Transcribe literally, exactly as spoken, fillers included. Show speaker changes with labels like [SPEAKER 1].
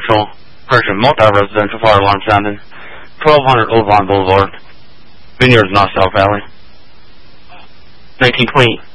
[SPEAKER 1] Central, Persian multi-residential fire alarm sounding, twelve hundred Old Vaughn Boulevard, Vineyards, Nassau Valley. nineteen twenty